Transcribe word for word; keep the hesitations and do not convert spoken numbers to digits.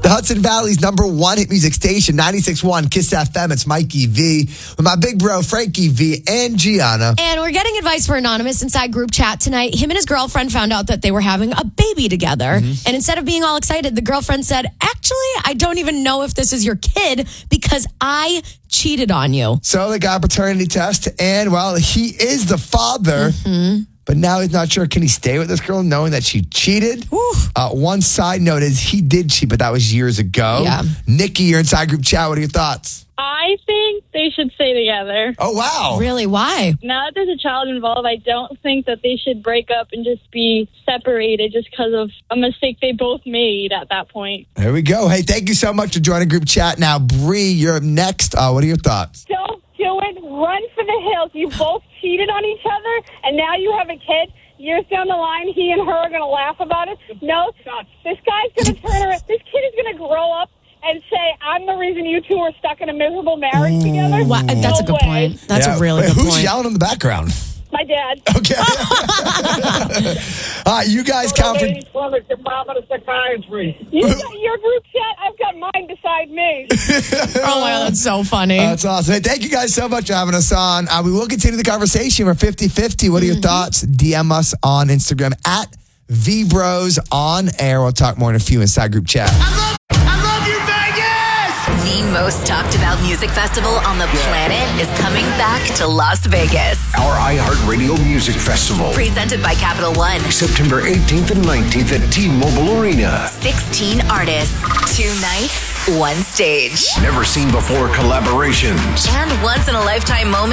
The Hudson Valley's number one hit music station, ninety-six point one Kiss F M. It's Mikey V with my big bro, Frankie V and Gianna. And we're getting advice for Anonymous inside group chat tonight. Him and his girlfriend found out that they were having a baby together. Mm-hmm. And instead of being all excited, the girlfriend said, actually, I don't even know if this is your kid because I cheated on you. So they got a paternity test, and well, he is the father. Mm-hmm. But now he's not sure. Can he stay with this girl knowing that she cheated? Uh, one side note is he did cheat, but that was years ago. Yeah. Nikki, you're inside group chat. What are your thoughts? I think they should stay together. Oh, wow. Really? Why? Now that there's a child involved, I don't think that they should break up and just be separated just because of a mistake they both made at that point. There we go. Hey, thank you so much for joining group chat. Now, Bree, you're up next. Uh, what are your thoughts? Don't do it. Run for the hills. You both cheated on each other, and now you have a kid. Years down the line, he and her are going to laugh about it. No, this guy's going to turn around. This kid is going to grow up and say, I'm the reason you two are stuck in a miserable marriage together. Wow, no that's a good way. point. That's Yeah. a really Wait, good who's point. yelling in the background? My dad. Okay. All right, you guys count for... Your mom at a psychiatry. You got your group chat. I've got mine beside me. Oh, my God, that's so funny. That's awesome. Hey, thank you guys so much for having us on. Uh, we will continue the conversation. We're fifty-fifty. What are your mm-hmm. thoughts? D M us on Instagram at VBros on air. We'll talk more in a few inside group chat. The most talked about music festival on the planet is coming back to Las Vegas. Our iHeartRadio Music Festival. Presented by Capital One. September eighteenth and nineteenth at T-Mobile Arena. sixteen artists, two nights, one stage. Never seen before collaborations. And once in a lifetime moment